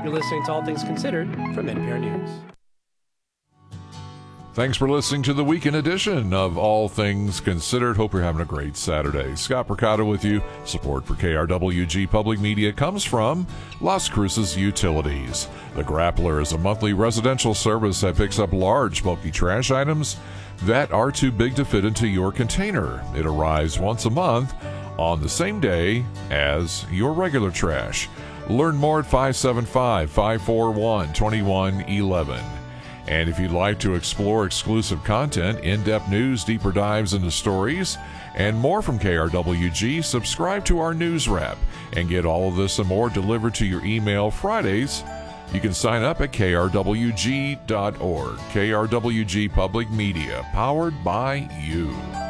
You're listening to All Things Considered from NPR News. Thanks for listening to the weekend edition of All Things Considered. Hope you're having a great Saturday. Scott Percato with you. Support for KRWG Public Media comes from Las Cruces Utilities. The Grappler is a monthly residential service that picks up large, bulky trash items that are too big to fit into your container. It arrives once a month on the same day as your regular trash. Learn more at 575-541-2111. And if you'd like to explore exclusive content, in-depth news, deeper dives into stories, and more from KRWG, subscribe to our news wrap and get all of this and more delivered to your email Fridays. You can sign up at krwg.org. KRWG Public Media, powered by you.